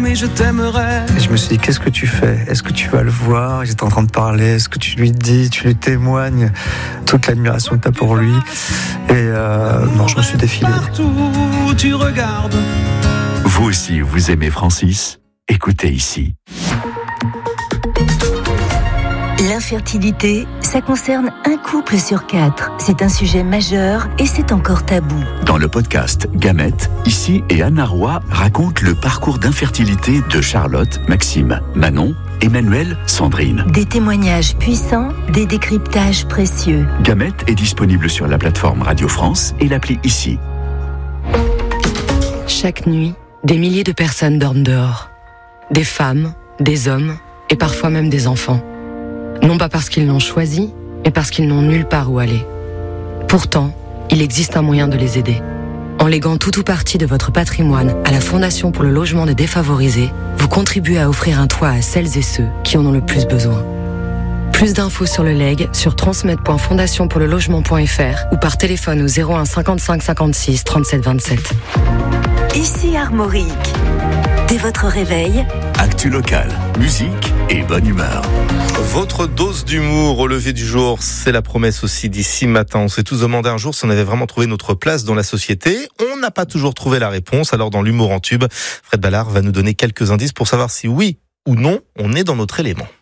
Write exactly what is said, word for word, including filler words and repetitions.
mais je t'aimerais. Et je me suis dit, qu'est-ce que tu fais ? Est-ce que tu vas le voir ? J'étais en train de parler. Est-ce que tu lui dis, tu lui témoignes toute l'admiration que tu as pour lui ? Et euh, non, je me suis défilé. Partout où tu regardes. Vous aussi, vous aimez Francis ? Écoutez ici. L'infertilité, ça concerne un couple sur quatre. C'est un sujet majeur et c'est encore tabou. Dans le podcast Gamètes, ici et Anna Roy raconte le parcours d'infertilité de Charlotte, Maxime, Manon, Emmanuel, Sandrine. Des témoignages puissants, des décryptages précieux. Gamètes est disponible sur la plateforme Radio France et l'appli Ici. Chaque nuit, des milliers de personnes dorment dehors. Des femmes, des hommes et parfois même des enfants. Non pas parce qu'ils l'ont choisi, mais parce qu'ils n'ont nulle part où aller. Pourtant, il existe un moyen de les aider. En léguant tout ou partie de votre patrimoine à la Fondation pour le logement des défavorisés, vous contribuez à offrir un toit à celles et ceux qui en ont le plus besoin. Plus d'infos sur le legs sur transmettre point fondation pour le logement point f r ou par téléphone au zéro un cinquante-cinq cinquante-six trente-sept vingt-sept. Ici Armorique. Dès votre réveil, Actu locale, musique et bonne humeur. Votre dose d'humour au lever du jour, c'est la promesse aussi d'ici matin. On s'est tous demandé un jour si on avait vraiment trouvé notre place dans la société. On n'a pas toujours trouvé la réponse. Alors dans l'humour en tube, Fred Ballard va nous donner quelques indices pour savoir si oui ou non on est dans notre élément.